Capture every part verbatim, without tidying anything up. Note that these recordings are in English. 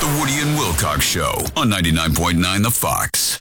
The Woody and Wilcox Show on ninety-nine point nine The Fox.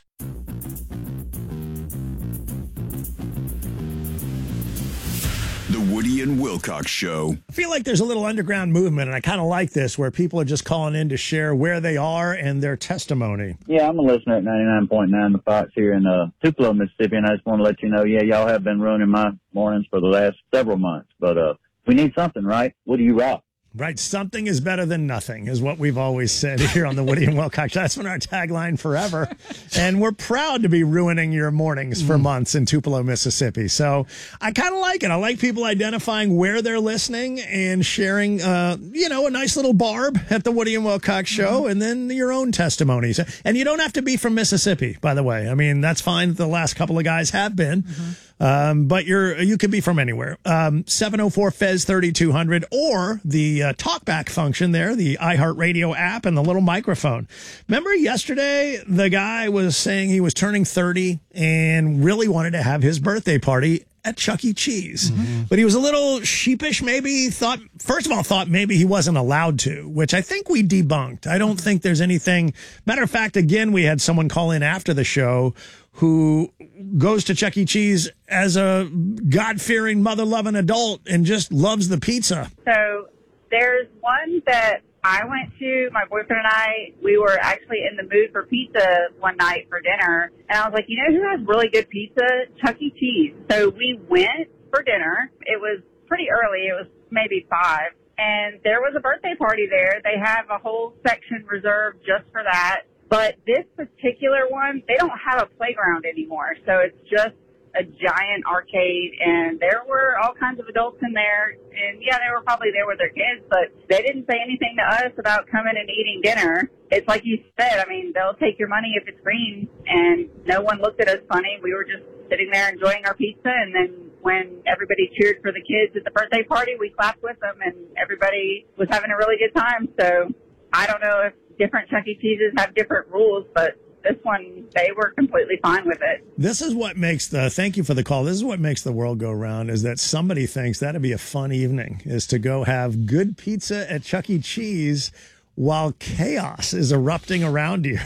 The Woody and Wilcox Show. I feel like there's a little underground movement, and I kind of like this, where people are just calling in to share where they are and their testimony. Yeah, I'm a listener at ninety-nine point nine The Fox here in uh, Tupelo, Mississippi, and I just want to let you know, yeah, y'all have been ruining my mornings for the last several months, but uh, we need something, right? What do you rock? Right, something is better than nothing is what we've always said here on the Woody and Wilcox. That's been our tagline forever. And we're proud to be ruining your mornings for months in Tupelo, Mississippi. So I kind of like it. I like people identifying where they're listening and sharing, uh, you know, a nice little barb at the Woody and Wilcox Show, mm-hmm. and then your own testimonies. And you don't have to be from Mississippi, by the way. I mean, that's fine. The last couple of guys have been. Mm-hmm. Um, but you're, you could be from anywhere. Um, seven oh four F E Z thirty-two hundred or the uh, talkback function there, the iHeartRadio app and the little microphone. Remember yesterday, the guy was saying he was turning thirty and really wanted to have his birthday party at Chuck E. Cheese. Mm-hmm. But he was a little sheepish, maybe thought, first of all, thought maybe he wasn't allowed to, which I think we debunked. I don't think there's anything. Matter of fact, again, we had someone call in after the show who goes to Chuck E. Cheese as a God-fearing, mother-loving adult and just loves the pizza. So there's one that I went to, my boyfriend and I, we were actually in the mood for pizza one night for dinner. And I was like, you know who has really good pizza? Chuck E. Cheese. So we went for dinner. It was pretty early. It was maybe five. And there was a birthday party there. They have a whole section reserved just for that. But this particular one, they don't have a playground anymore. So it's just a giant arcade, and there were all kinds of adults in there. And, yeah, they were probably there with their kids, but they didn't say anything to us about coming and eating dinner. It's like you said, I mean, they'll take your money if it's green, and no one looked at us funny. We were just sitting there enjoying our pizza, and then when everybody cheered for the kids at the birthday party, we clapped with them, and everybody was having a really good time. So I don't know if different Chuck E. Cheeses have different rules, but this one, they were completely fine with it. This is what makes the, thank you for the call. This is what makes the world go round, is that somebody thinks that'd be a fun evening, is to go have good pizza at Chuck E. Cheese while chaos is erupting around you.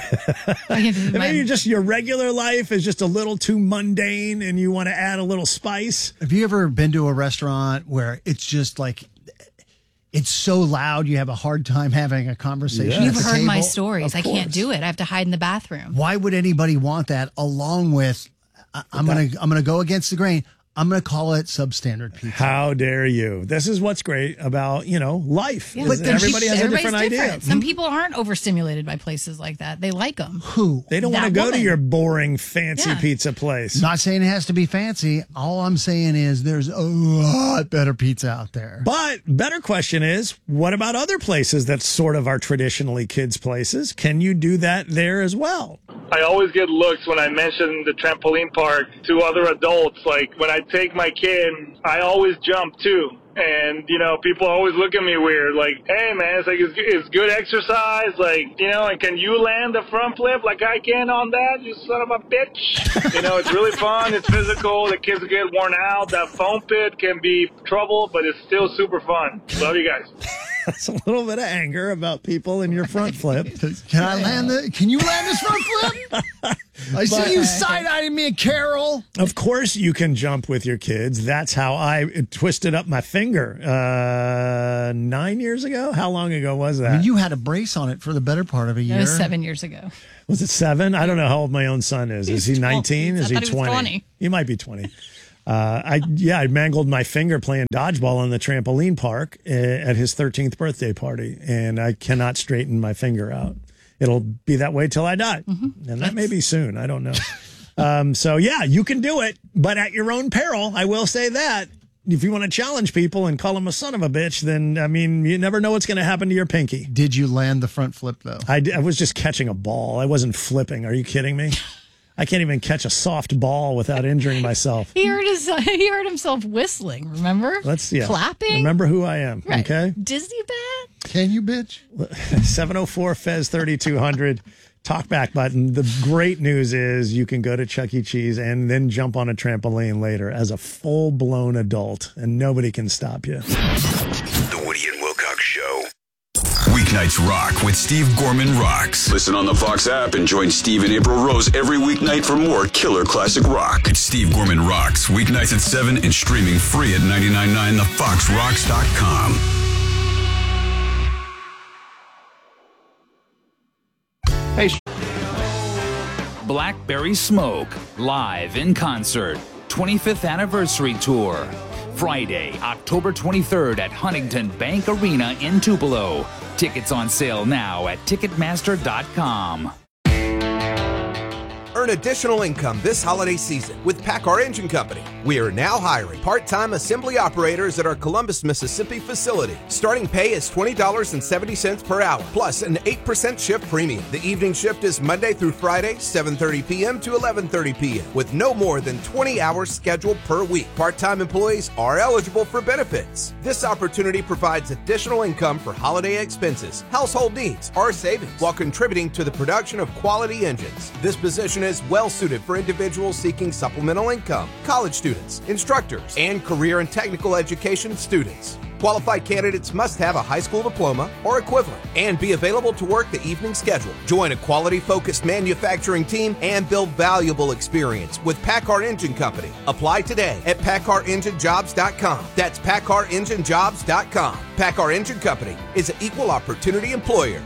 Maybe just your regular life is just a little too mundane and you want to add a little spice. Have you ever been to a restaurant where it's just like, it's so loud you have a hard time having a conversation? Yes. You've heard table? my stories. Of I course. can't do it. I have to hide in the bathroom. Why would anybody want that along with, I, I'm going to I'm gonna go against the grain, I'm going to call it substandard pizza. How dare you? This is what's great about, you know, life. Yeah. But everybody has a different different. idea. Some people aren't overstimulated by places like that. They like them. Who? They don't want to go woman. to your boring, fancy Yeah. pizza place. Not saying it has to be fancy. All I'm saying is there's a lot better pizza out there. But better question is, what about other places that sort of are traditionally kids' places? Can you do that there as well? I always get looks when I mention the trampoline park to other adults. Like when I take my kid, I always jump too. And, you know, people always look at me weird, like, hey, man, it's like, it's, it's good exercise. Like, you know, and can you land a front flip like I can on that, you son of a bitch? You know, it's really fun. It's physical. The kids get worn out. That foam pit can be trouble, but it's still super fun. Love you guys. That's a little bit of anger about people in your front flip. Can I land the, can you land this front flip? I see you side-eyeing me, Carol. Of course you can jump with your kids. That's how I twisted up my finger uh, nine years ago. How long ago was that? I mean, you had a brace on it for the better part of a year. That was seven years ago. Was it seven? I don't know how old my own son is. Is he nineteen? Is he I thought he was twenty? twenty. He might be twenty. Uh, I yeah, I mangled my finger playing dodgeball on the trampoline park uh, at his thirteenth birthday party, and I cannot straighten my finger out. It'll be that way till I die, mm-hmm. and that may be soon. I don't know. um, so yeah, you can do it, but at your own peril. I will say that. If you want to challenge people and call them a son of a bitch, then, I mean, you never know what's going to happen to your pinky. Did you land the front flip, though? I, I was just catching a ball. I wasn't flipping. Are you kidding me? I can't even catch a soft ball without injuring myself. He heard his, he heard himself whistling, remember? Let's yeah. Clapping? Remember who I am, Right. okay? Disney bat? Can you, bitch? seven oh four F E Z thirty-two hundred. Talkback button. The great news is you can go to Chuck E. Cheese and then jump on a trampoline later as a full-blown adult, and nobody can stop you. The Woody and Wilcox Show. Weeknight Weeknights rock with Steve Gorman Rocks. Listen on the Fox app and join Steve and April Rose every weeknight for more killer classic rock. It's Steve Gorman Rocks, weeknights at seven and streaming free at nine nine nine the fox rocks dot com. Hey, Blackberry Smoke, live in concert, twenty-fifth anniversary tour. Friday, October twenty-third at Huntington Bank Arena in Tupelo. Tickets on sale now at ticketmaster dot com. Earn additional income this holiday season with PACCAR Engine Company. We are now hiring part-time assembly operators at our Columbus, Mississippi facility. Starting pay is twenty dollars and seventy cents per hour, plus an eight percent shift premium. The evening shift is Monday through Friday, seven thirty p.m. to eleven thirty p.m., with no more than twenty hours scheduled per week. Part-time employees are eligible for benefits. This opportunity provides additional income for holiday expenses, household needs, or savings, while contributing to the production of quality engines. This position is well suited for individuals seeking supplemental income, college students, instructors, and career and technical education students. Qualified candidates must have a high school diploma or equivalent and be available to work the evening schedule. Join a quality-focused manufacturing team and build valuable experience with PACCAR Engine Company. Apply today at PACCAR Engine Jobs dot com. That's PACCAR Engine Jobs dot com. PACCAR Engine Company is an equal opportunity employer.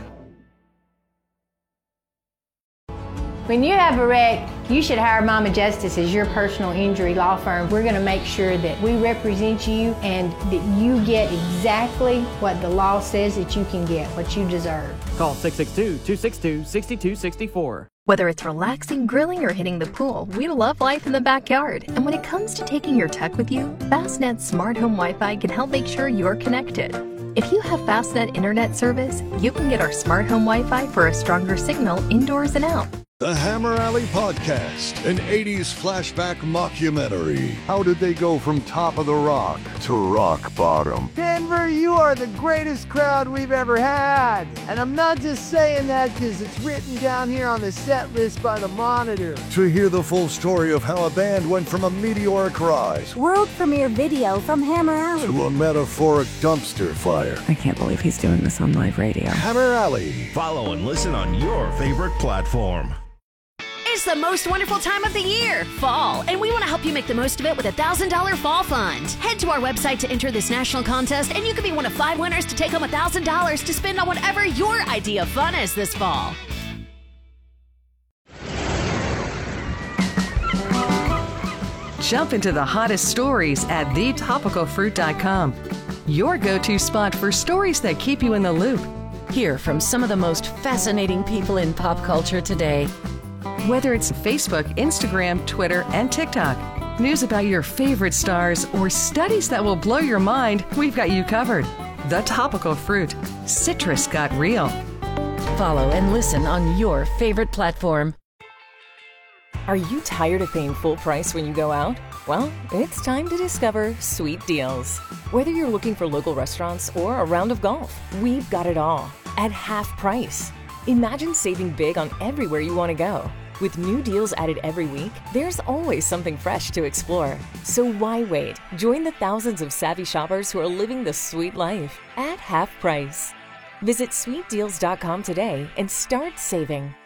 When you have a wreck, you should hire Mama Justice as your personal injury law firm. We're going to make sure that we represent you and that you get exactly what the law says that you can get, what you deserve. Call six six two, two six two, six two six four. Whether it's relaxing, grilling, or hitting the pool, we love life in the backyard. And when it comes to taking your tech with you, Fastnet's Smart Home Wi-Fi can help make sure you're connected. If you have Fastnet internet service, you can get our Smart Home Wi-Fi for a stronger signal indoors and out. The Hammer Alley Podcast, an eighties flashback mockumentary. How did they go from top of the rock to rock bottom? Denver, you are the greatest crowd we've ever had. And I'm not just saying that because it's written down here on the set list by the Monitor. To hear the full story of how a band went from a meteoric rise, world premiere video from Hammer Alley, to a metaphoric dumpster fire. I can't believe he's doing this on live radio. Hammer Alley. Follow and listen on your favorite platform. It's the most wonderful time of the year, fall, and we want to help you make the most of it with a one thousand dollars Fall Fund. Head to our website to enter this national contest, and you can be one of five winners to take home one thousand dollars to spend on whatever your idea of fun is this fall. Jump into the hottest stories at the topical fruit dot com. Your go-to spot for stories that keep you in the loop. Hear from some of the most fascinating people in pop culture today. Whether it's Facebook, Instagram, Twitter, and TikTok, news about your favorite stars, or studies that will blow your mind, we've got you covered. The Topical Fruit. Citrus got real. Follow and listen on your favorite platform. Are you tired of paying full price when you go out? Well, it's time to discover Sweet Deals. Whether you're looking for local restaurants or a round of golf, we've got it all at half price. Imagine saving big on everywhere you want to go. With new deals added every week, there's always something fresh to explore. So why wait? Join the thousands of savvy shoppers who are living the sweet life at half price. Visit sweet deals dot com today and start saving.